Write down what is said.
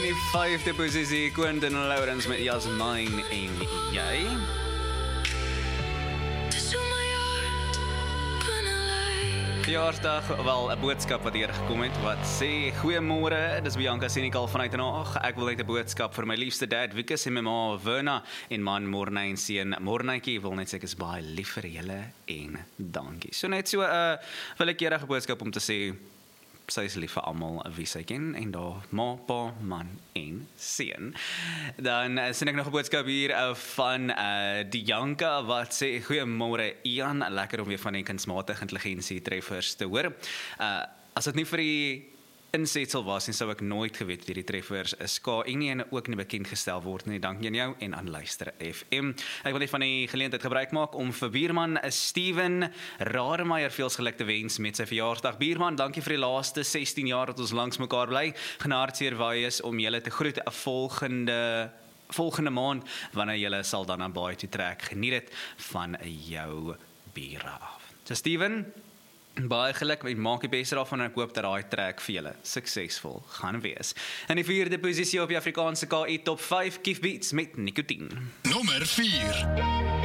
die 5de posisie, Quentin Lawrence met Jasmine en jy. Verjaarsdag, wel 'n boodskap wat hier gekom het wat sê goeiemôre, dis Bianca Senekal vanuit Den Haag. Ek wil net 'n boodskap vir my liefste dad Wikus en my ma Verna en man Morney en seun Morneytjie. Wil net sê ek is baie lief vir julle en dankie. So net so wil ek julle 'n boodskap om te sê sy is lief vir almal wie sy ken en daar ma, pa, man en seun. Dan sien ek nog 'n boodskap hier van Dianka wat sê goeiemôre Ian, lekker om weer van die kunsmatige intelligensie treffers te hoor. As dit nie vir die insetsel was en sou ek nooit geweet wie die treffers is. En nie en ook nie bekend gestel word nie. Dankie aan jou en aan Luister FM. Ek wil net van die geleentheid gebruik maak om vir buurman Steven Rademeier veelsgeluk te wens met sy verjaarsdag. Buurman, dankie vir die laaste 16 jaar dat ons langs mekaar bly. Genaardseer wees om julle te groet 'n volgende maand wanneer julle sal dan aan baie toe trek. Geniet dit van jou bure af. So Steven, baie geluk en maak die beste daarvan en ek hoop dat daai trek vir julle suksesvol gaan wees. In die 4de posisie op die Afrikaanse KI Top 5 Kief Beats met Nikotien. Nommer 4.